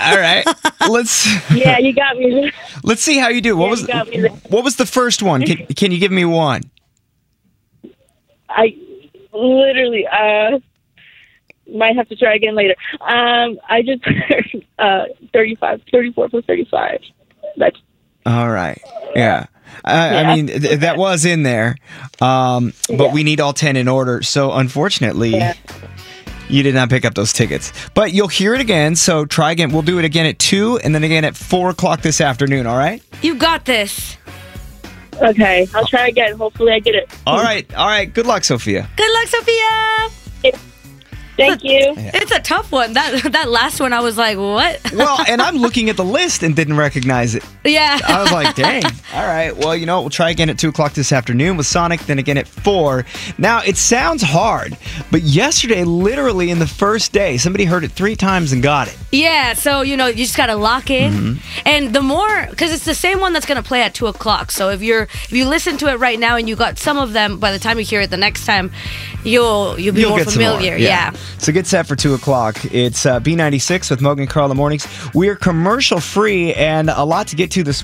All right. Let's Yeah, you got me. let's see how you do. What you got me there. was the first one? Can you give me one? I literally might have to try again later. I just heard 34 plus 35. That's All right. Yeah. I mean, that was in there, but we need all 10 in order. So, unfortunately, you did not pick up those tickets. But you'll hear it again, so try again. We'll do it again at 2 and then again at 4 o'clock this afternoon, all right? You got this. okay. I'll try again. Hopefully I get it. All right. Good luck, Sophia. Good luck, Sophia. Thank you. It's a tough one. That last one, I was like, what? Well, and I'm looking at the list and didn't recognize it. Yeah. I was like, dang. All right. Well, we'll try again at 2 o'clock this afternoon with Sonic, then again at 4. Now, it sounds hard, but yesterday, literally in the first day, somebody heard it 3 times and got it. Yeah, so, you just got to lock in. And the more, because it's the same one that's going to play at 2 o'clock. So if you listen to it right now and you got some of them, by the time you hear it the next time, you'll be more get some familiar. more, Yeah. So get set for 2 o'clock. It's B96 with Mogan Carl in the mornings. We're commercial free and a lot to get to this